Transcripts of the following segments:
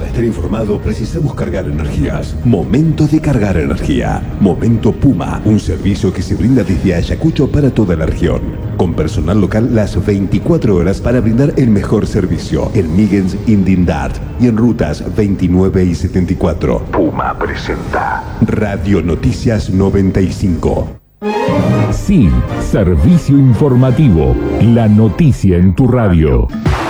estar informado precisamos cargar energías. Momento de cargar energía. Momento Puma, un servicio que se brinda desde Ayacucho para toda la región. Con personal local las 24 horas para brindar el mejor servicio. En Migens, Indindart y en rutas 29 y 74. Puma presenta Radio Noticias 95. Sí, servicio informativo. La noticia en tu radio.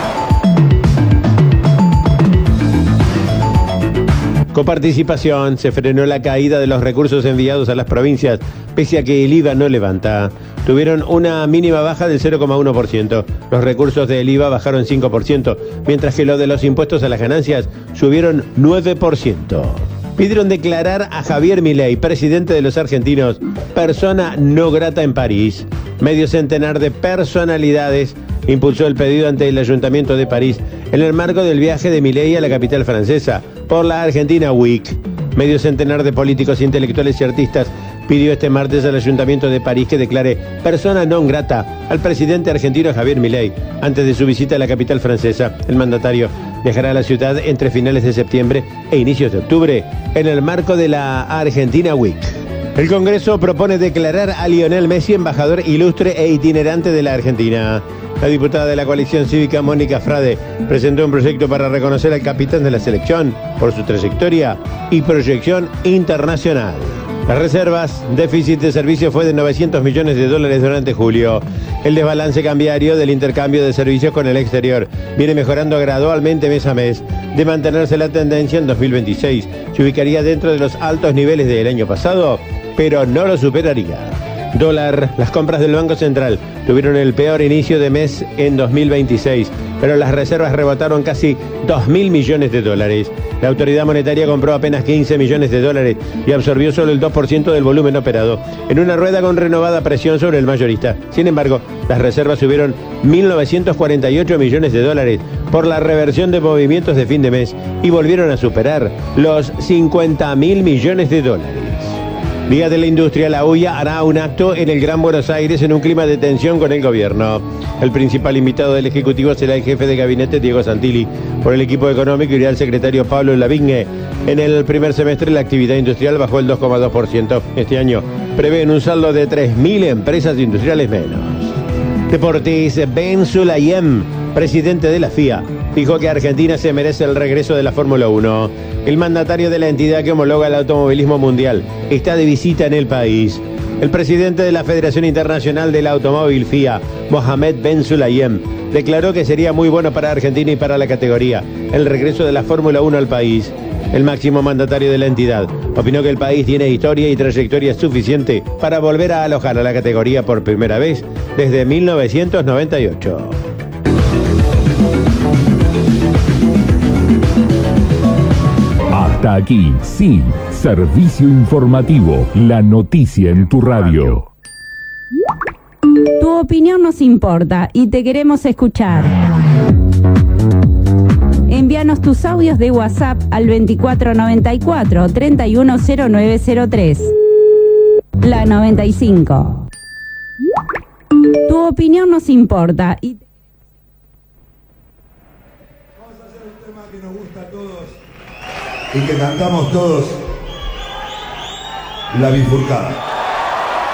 Coparticipación, se frenó la caída de los recursos enviados a las provincias, pese a que el IVA no levanta. Tuvieron una mínima baja del 0,1%. Los recursos del IVA bajaron 5%, mientras que los de los impuestos a las ganancias subieron 9%. Pidieron declarar a Javier Milei, presidente de los argentinos, persona no grata en París. Medio centenar de personalidades impulsó el pedido ante el Ayuntamiento de París en el marco del viaje de Milei a la capital francesa por la Argentina Week. Medio centenar de políticos, intelectuales y artistas pidió este martes al Ayuntamiento de París que declare persona non grata al presidente argentino Javier Milei antes de su visita a la capital francesa. El mandatario viajará a la ciudad entre finales de septiembre e inicios de octubre en el marco de la Argentina Week. El Congreso propone declarar a Lionel Messi embajador ilustre e itinerante de la Argentina. La diputada de la coalición cívica Mónica Frade presentó un proyecto para reconocer al capitán de la selección por su trayectoria y proyección internacional. Las reservas, déficit de servicio fue de $900 millones durante julio. El desbalance cambiario del intercambio de servicios con el exterior viene mejorando gradualmente mes a mes. De mantenerse la tendencia en 2026, se ubicaría dentro de los altos niveles del año pasado, pero no lo superaría. Dólar, las compras del Banco Central tuvieron el peor inicio de mes en 2026, pero las reservas rebotaron casi $2.000 millones. La autoridad monetaria compró apenas $15 millones y absorbió solo el 2% del volumen operado, en una rueda con renovada presión sobre el mayorista. Sin embargo, las reservas subieron $1.948 millones por la reversión de movimientos de fin de mes y volvieron a superar los $50.000 millones. Día de la Industria, la UIA hará un acto en el Gran Buenos Aires en un clima de tensión con el gobierno. El principal invitado del Ejecutivo será el jefe de gabinete Diego Santilli. Por el equipo económico irá el secretario Pablo Lavigne. En el primer semestre la actividad industrial bajó el 2,2%. Este año prevén un saldo de 3.000 empresas industriales menos. Deportes, Ben Sulayem, presidente de la FIA, dijo que Argentina se merece el regreso de la Fórmula 1. El mandatario de la entidad que homologa el automovilismo mundial está de visita en el país. El presidente de la Federación Internacional del Automóvil FIA, Mohamed Ben Sulayem, declaró que sería muy bueno para Argentina y para la categoría el regreso de la Fórmula 1 al país. El máximo mandatario de la entidad opinó que el país tiene historia y trayectoria suficiente para volver a alojar a la categoría por primera vez desde 1998. Hasta aquí, sí, servicio informativo, la noticia en tu radio. Tu opinión nos importa y te queremos escuchar. Envíanos tus audios de WhatsApp al 2494-310903. La 95. Tu opinión nos importa y... Vamos a hacer un tema que nos gusta a todos y que cantamos todos, La Bifurcada.